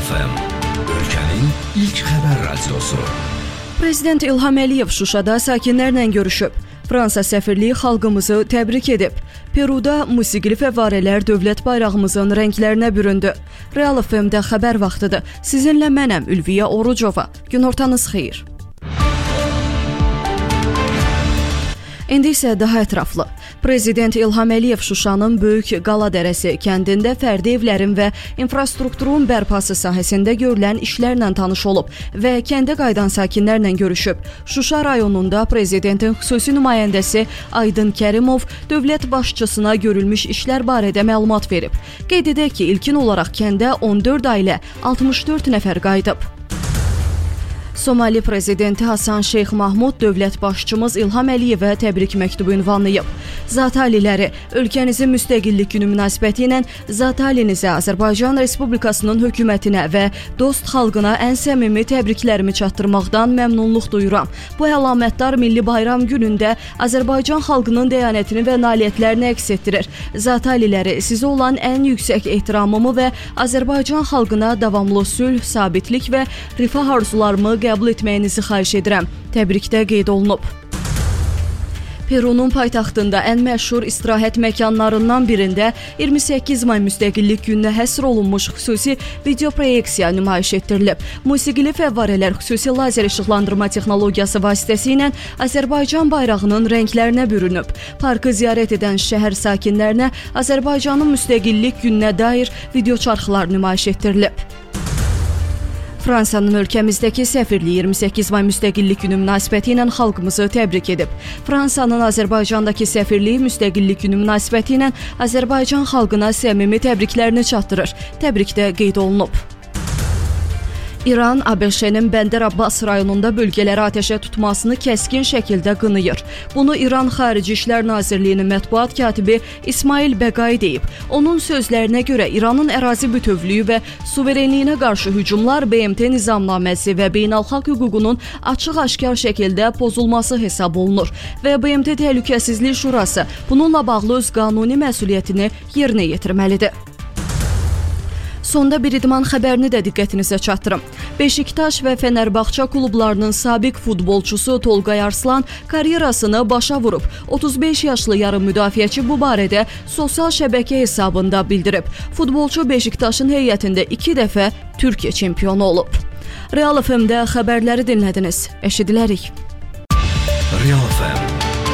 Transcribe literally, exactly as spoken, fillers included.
F M, ölkənin ilk xəbər radiosu. Prezident İlham Əliyev Şuşada sakinlərlə görüşüb. Fransa səfirliyi xalqımızı təbrik edib. Peruda musiqili fəvvarələr dövlət bayrağımızın rənglərinə büründü. Real F M-də xəbər vaxtıdır. Sizinlə mənəm Ülviyə Orucova. Günortanız xeyir. İndi isə daha ətraflı. Prezident İlham Əliyev Şuşanın Böyük Qala Dərəsi kəndində fərdi evlərin və infrastrukturun bərpası sahəsində görülən işlərlə tanış olub və kəndə qayıdan sakinlərlə görüşüb. Şuşa rayonunda prezidentin xüsusi nümayəndəsi Aydın Kərimov dövlət başçısına görülmüş işlər barədə məlumat verib. Qeyd edək ki, ilkin olaraq kəndə on dörd ailə, altmış dörd nəfər qayıdıb. Somali prezidenti Hasan Şeyx Mahmud dövlət başçımız İlham Əliyevə təbrik məktubu ünvanlayıb. Zat aliləri, ölkənizin müstəqillik günü münasibəti ilə zat alinizə, Azərbaycan Respublikasının hökumətinə və dost xalqına ən səmimi təbriklərimi çatdırmaqdan məmnunluq duyuram. Bu əlamətdar milli bayram günündə Azərbaycan xalqının dəyanətini və nailiyyətlərini əks etdirir. Zat aliləri, sizə olan ən yüksək ehtiramımı və Azərbaycan xalqına davamlı sülh, sabitlik və rifah arzularımı qəbul etməyinizi xahiş edirəm. Təbrikdə qeyd olunub. Perunun paytaxtında ən məşhur istirahət məkanlarından birində iyirmi səkkiz may müstəqillik gününə həsr olunmuş xüsusi video proyeksiya nümayiş etdirilib. Musiqili fəvvarələr xüsusi lazer işıqlandırma texnologiyası vasitəsilə Azərbaycan bayrağının rənglərinə bürünüb. Parkı ziyarət edən şəhər sakinlərinə Azərbaycanın müstəqillik gününə dair video çarxlar nümayiş etdirilib. Fransanın ölkəmizdəki səfirliyi iyirmi səkkiz may müstəqillik günü münasibəti ilə xalqımızı təbrik edib. Fransanın Azərbaycandakı səfirliyi müstəqillik günü münasibəti ilə Azərbaycan xalqına səmimi təbriklərini çatdırır. Təbrikdə qeyd olunub. İran, ABŞ-nin Bəndər Abbas rayonunda bölgələri atəşə tutmasını kəskin şəkildə qınayır. Bunu İran Xarici İşlər Nazirliyinin mətbuat katibi İsmail Bəqai deyib. Onun sözlərinə görə İranın ərazi bütövlüyü və suverenliyinə qarşı hücumlar B M T nizamnaməsi və beynəlxalq hüququnun açıq-aşkar şəkildə pozulması hesab olunur və B M T Təhlükəsizlik Şurası bununla bağlı öz qanuni məsuliyyətini yerinə yetirməlidir. Sonda bir idman xəbərini də diqqətinizə çatdırım. Beşiktaş və Fənərbağça klublarının sabiq futbolçusu Tolqay Arslan karyerasını başa vurub. otuz beş yaşlı yarım müdafiəçi bu barədə sosial şəbəkə hesabında bildirib. Futbolçu Beşiktaşın heyətində iki dəfə Türkiyə çempionu olub. Real F M-də xəbərləri dinlədiniz. Eşidilərik. Real F M